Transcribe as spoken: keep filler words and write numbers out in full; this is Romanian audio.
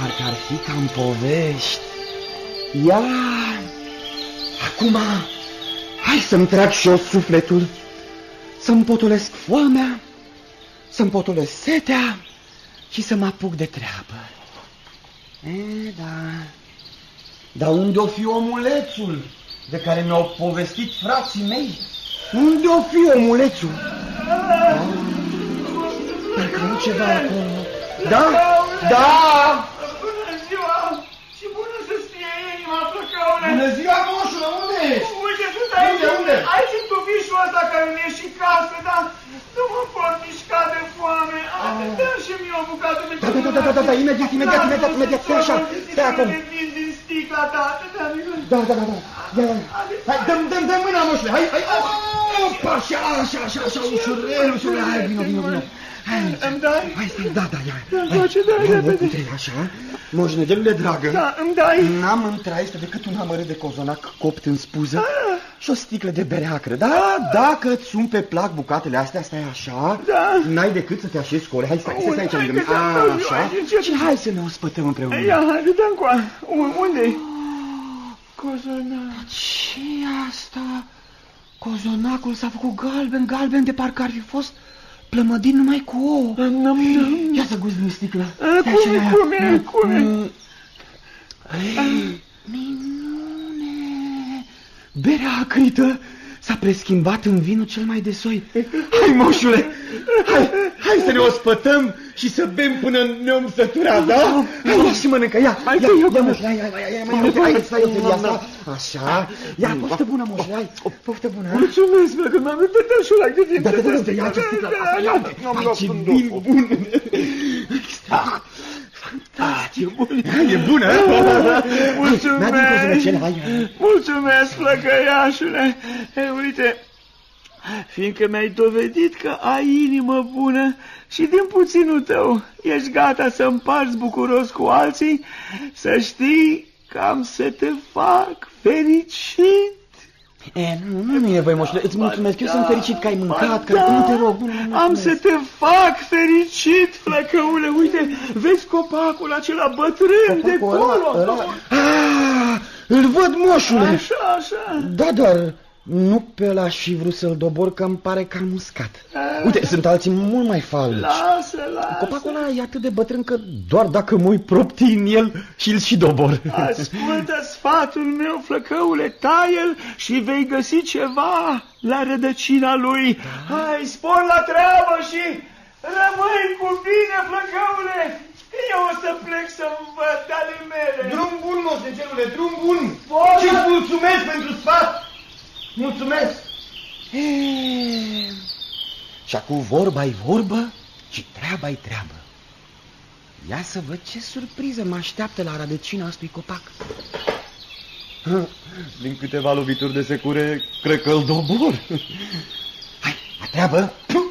parcă ar fi ca în povești. Ia, acum, hai să-mi trag și eu sufletul, să-mi potolesc foamea, să-mi potolesc setea și să mă apuc de treabă. E, da, dar unde o fi omulețul de care mi-au povestit frații mei? Unde o fi omulețul? Ah, parcă nu ceva acolo. Da? Da! Bună ziua! Și bună să-ți fie inima, Flăcăule! Bună ziua, moșule, unde ești? Uite, sunt aici, unde, unde? aici în tufișul ăsta care mi-e și casă, dar nu mă pot mișca de foame. Dă-mi și mie o bucată de da, da, da, da, da, da, imediat, imediat, imediat, imediat, stai așa, stai acum. din sticla ta, da, da, da, da, da, hai, dă-mi, dă-mi, dă-mi mâna, moșule, hai, hai, opa, așa, așa, așa, așa, ușurel, ușurel, hai, vino, vino, vino. Hai, îmi dai? Hai, stai, da, da, ia. Îmi face, da, repede. Așa, moșnegelule dragă. Da, îmi dai? N-am în traistă decât un amărât de cozonac copt în spuză ah. și o sticlă de bere acră. Da, dacă îți sunt pe plac bucatele astea, stai așa, da. N-ai decât să te așezi cu ore. Hai, stai, stai, stai aici lângă mine. Așa, și hai să ne ospătăm împreună. Ia, hai, dă-mi cu unde-i? Cozonac. Ce asta? Cozonacul s-a făcut galben, galben, de parcă ar fi fost plămădin numai cu ouă. Ia să guzi din sticlă. Cum e, cum e, cum e? Minune! Berea acrită s-a preschimbat în vinul cel mai de soi. Hai, moșule, hai, hai să ne ospătăm și să bem până ne-om sătura, da? Hai, ia și mănâncă, ia, ia, ia, moșule, hai, hai, hai, hai, hai, hai, stai eu feria asta, așa, ia, poftă bună, moșule, hai, poftă bună. Mulțumesc, mă, că m-am uitat și ăla de din. Da, da, da, ia ce sticlă, asta, ia, hai, ce vin bun. Fantastic, e bună. E bună, mulțumesc, mulțumesc, flăcăiașule. Uite, fiindcă mi-ai dovedit că ai inimă bună și din puținul tău ești gata să împarți bucuros cu alții, să știi că am să te fac fericit. E, nu, nu, nu e voi, moșule, îți mulțumesc, eu sunt fericit că ai mâncat, că nu te rog, nu, am să te fac fericit, flăcăule, uite, vezi copacul acela bătrân de acolo? Ah, îl văd, moșule. Așa, așa. Da, dar nu pe ăla și vrut să-l dobor, că îmi pare că am muscat. Uite, sunt alții mult mai falnici. Lasă, lasă. Copacul ăla e atât de bătrân că doar dacă mă-i propti în el și-l și dobor. Ascultă sfatul meu, flăcăule, taie-l și vei găsi ceva la rădăcina lui. Hai, spor la treabă și rămâi cu bine, flăcăule. Eu o să plec să-mi văd ale mele. Drum bun, moșnegelule, drum bun. Și-ți mulțumesc pentru sfat. Mulțumesc! Eee... Și acum vorba-i vorbă și treaba-i treabă. Ia să văd ce surpriză mă așteaptă la rădăcina acestui copac. Din câteva lovituri de secure, cred că îl dobor. Hai, la treabă!